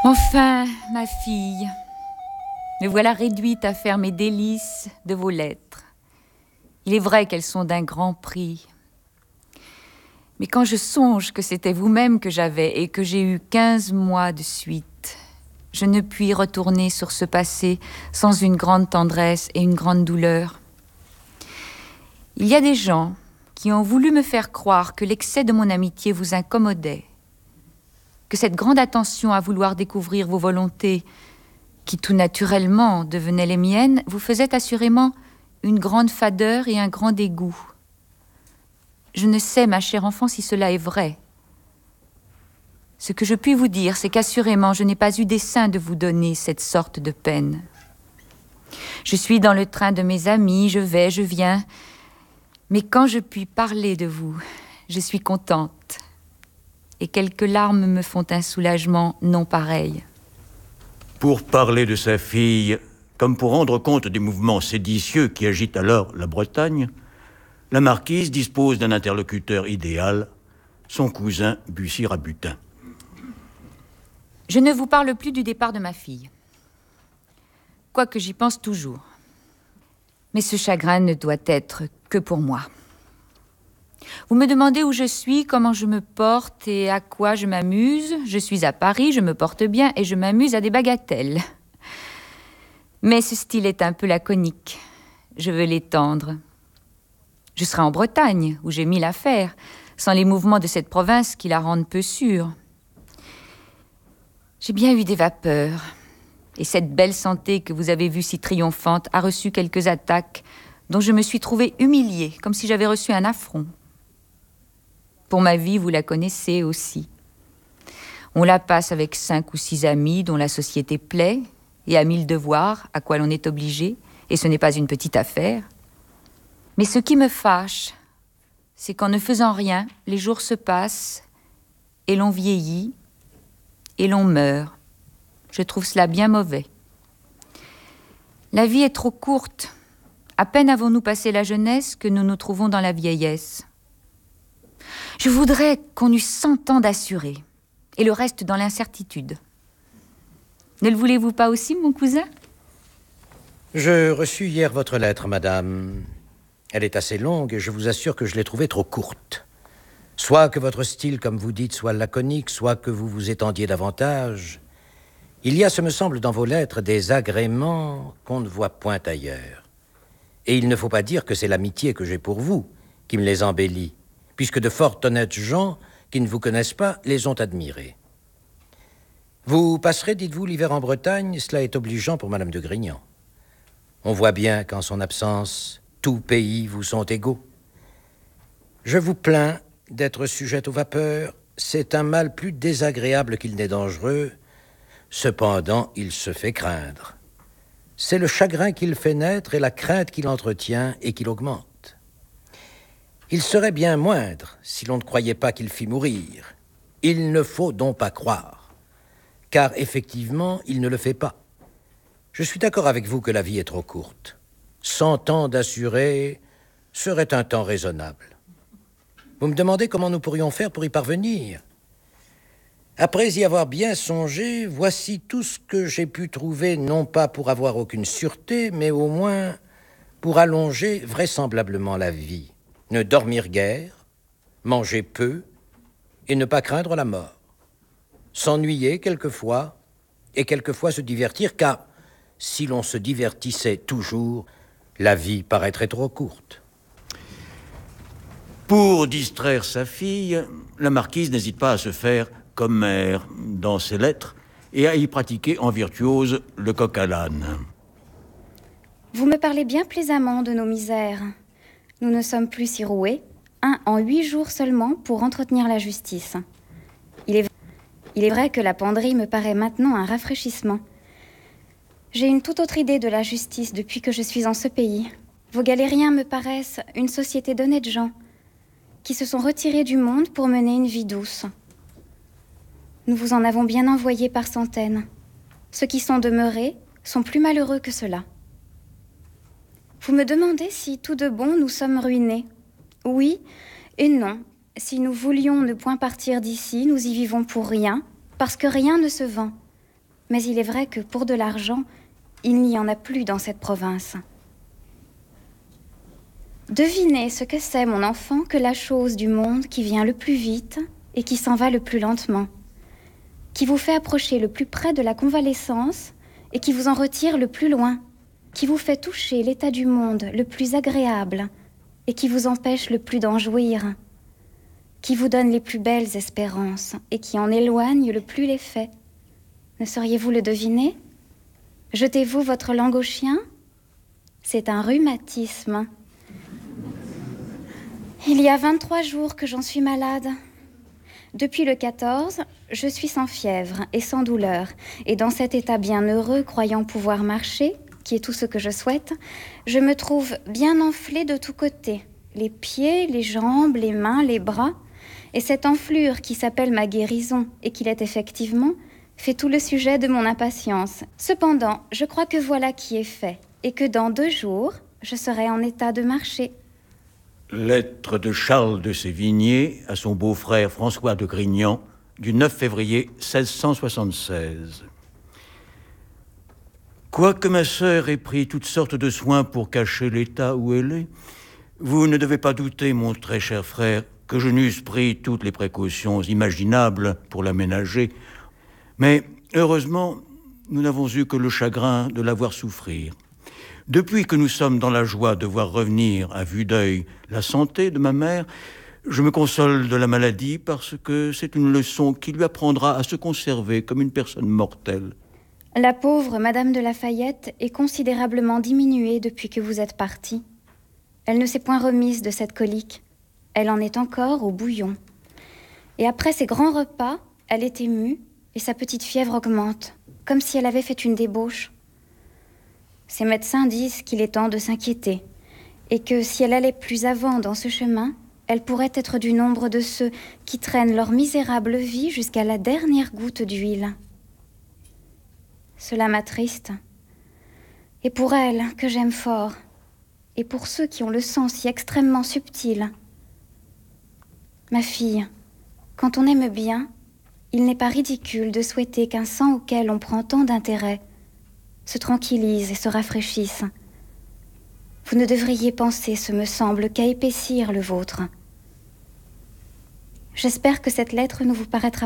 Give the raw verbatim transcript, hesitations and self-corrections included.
Enfin, ma fille, me voilà réduite à faire mes délices de vos lettres. Il est vrai qu'elles sont d'un grand prix. Mais quand je songe que c'était vous-même que j'avais et que j'ai eu quinze mois de suite, je ne puis retourner sur ce passé sans une grande tendresse et une grande douleur. Il y a des gens qui ont voulu me faire croire que l'excès de mon amitié vous incommodait, que cette grande attention à vouloir découvrir vos volontés, qui tout naturellement devenaient les miennes, vous faisait assurément une grande fadeur et un grand dégoût. Je ne sais, ma chère enfant, si cela est vrai. Ce que je puis vous dire, c'est qu'assurément, je n'ai pas eu dessein de vous donner cette sorte de peine. Je suis dans le train de mes amis, je vais, je viens, mais quand je puis parler de vous, je suis contente, et quelques larmes me font un soulagement non pareil. Pour parler de sa fille, comme pour rendre compte des mouvements séditieux qui agitent alors la Bretagne, la marquise dispose d'un interlocuteur idéal, son cousin Bussy-Rabutin. Je ne vous parle plus du départ de ma fille, quoique j'y pense toujours. Mais ce chagrin ne doit être que pour moi. Vous me demandez où je suis, comment je me porte et à quoi je m'amuse. Je suis à Paris, je me porte bien et je m'amuse à des bagatelles. Mais ce style est un peu laconique. Je veux l'étendre. Je serai en Bretagne, où j'ai mille affaires, sans les mouvements de cette province qui la rendent peu sûre. J'ai bien eu des vapeurs, et cette belle santé que vous avez vue si triomphante a reçu quelques attaques dont je me suis trouvée humiliée, comme si j'avais reçu un affront. Pour ma vie, vous la connaissez aussi. On la passe avec cinq ou six amis dont la société plaît, et à mille devoirs, à quoi l'on est obligé, et ce n'est pas une petite affaire. Mais ce qui me fâche, c'est qu'en ne faisant rien, les jours se passent, et l'on vieillit, et l'on meurt. Je trouve cela bien mauvais. La vie est trop courte. À peine avons-nous passé la jeunesse que nous nous trouvons dans la vieillesse. Je voudrais qu'on eût cent ans d'assurés, et le reste dans l'incertitude. Ne le voulez-vous pas aussi, mon cousin? Je reçus hier votre lettre, madame. Elle est assez longue et je vous assure que je l'ai trouvée trop courte. Soit que votre style, comme vous dites, soit laconique, soit que vous vous étendiez davantage. Il y a, ce me semble, dans vos lettres, des agréments qu'on ne voit point ailleurs. Et il ne faut pas dire que c'est l'amitié que j'ai pour vous qui me les embellit, puisque de fort honnêtes gens qui ne vous connaissent pas les ont admirés. Vous passerez, dites-vous, l'hiver en Bretagne, cela est obligeant pour Madame de Grignan. On voit bien qu'en son absence, tous pays vous sont égaux. Je vous plains d'être sujette aux vapeurs. C'est un mal plus désagréable qu'il n'est dangereux. Cependant, il se fait craindre. C'est le chagrin qu'il fait naître et la crainte qu'il entretient et qu'il augmente. Il serait bien moindre si l'on ne croyait pas qu'il fit mourir. Il ne faut donc pas croire, car effectivement, il ne le fait pas. Je suis d'accord avec vous que la vie est trop courte. Cent ans d'assurés serait un temps raisonnable. Vous me demandez comment nous pourrions faire pour y parvenir. Après y avoir bien songé, voici tout ce que j'ai pu trouver, non pas pour avoir aucune sûreté, mais au moins pour allonger vraisemblablement la vie. Ne dormir guère, manger peu et ne pas craindre la mort. S'ennuyer quelquefois et quelquefois se divertir, car si l'on se divertissait toujours, la vie paraîtrait trop courte. Pour distraire sa fille, la marquise n'hésite pas à se faire comme mère dans ses lettres et à y pratiquer en virtuose le coq à l'âne. Vous me parlez bien plaisamment de nos misères. Nous ne sommes plus si roués, un en huit jours seulement pour entretenir la justice. Il est, il est vrai que la penderie me paraît maintenant un rafraîchissement. J'ai une toute autre idée de la justice depuis que je suis en ce pays. Vos galériens me paraissent une société d'honnêtes gens qui se sont retirés du monde pour mener une vie douce. Nous vous en avons bien envoyé par centaines. Ceux qui sont demeurés sont plus malheureux que cela. Vous me demandez si tout de bon nous sommes ruinés. Oui et non. Si nous voulions ne point partir d'ici, nous y vivons pour rien, parce que rien ne se vend. Mais il est vrai que pour de l'argent, il n'y en a plus dans cette province. Devinez ce que c'est, mon enfant, que la chose du monde qui vient le plus vite et qui s'en va le plus lentement, qui vous fait approcher le plus près de la convalescence et qui vous en retire le plus loin, qui vous fait toucher l'état du monde le plus agréable et qui vous empêche le plus d'en jouir, qui vous donne les plus belles espérances et qui en éloigne le plus l'effet. Ne sauriez-vous le deviner? Jetez-vous votre langue au chien? C'est un rhumatisme. Il y a vingt-trois jours que j'en suis malade. Depuis le quatorze, je suis sans fièvre et sans douleur, et dans cet état bien heureux, croyant pouvoir marcher, qui est tout ce que je souhaite, je me trouve bien enflée de tous côtés, les pieds, les jambes, les mains, les bras, et cette enflure qui s'appelle ma guérison, et qui l'est effectivement, fait tout le sujet de mon impatience. Cependant, je crois que voilà qui est fait, et que dans deux jours, je serai en état de marcher. Lettre de Charles de Sévigné à son beau-frère François de Grignan du neuf février seize cent soixante-seize. Quoique ma sœur ait pris toutes sortes de soins pour cacher l'état où elle est, vous ne devez pas douter, mon très cher frère, que je n'eusse pris toutes les précautions imaginables pour la ménager. Mais heureusement, nous n'avons eu que le chagrin de la voir souffrir. Depuis que nous sommes dans la joie de voir revenir à vue d'œil la santé de ma mère, je me console de la maladie parce que c'est une leçon qui lui apprendra à se conserver comme une personne mortelle. La pauvre Madame de Lafayette est considérablement diminuée depuis que vous êtes partie. Elle ne s'est point remise de cette colique. Elle en est encore au bouillon. Et après ces grands repas, elle est émue et sa petite fièvre augmente, comme si elle avait fait une débauche. Ses médecins disent qu'il est temps de s'inquiéter et que si elle allait plus avant dans ce chemin, elle pourrait être du nombre de ceux qui traînent leur misérable vie jusqu'à la dernière goutte d'huile. Cela m'attriste. Et pour elle, que j'aime fort, et pour ceux qui ont le sens si extrêmement subtil. Ma fille, quand on aime bien, il n'est pas ridicule de souhaiter qu'un sang auquel on prend tant d'intérêt se tranquillise et se rafraîchisse. Vous ne devriez penser, ce me semble, qu'à épaissir le vôtre. J'espère que cette lettre ne vous paraîtra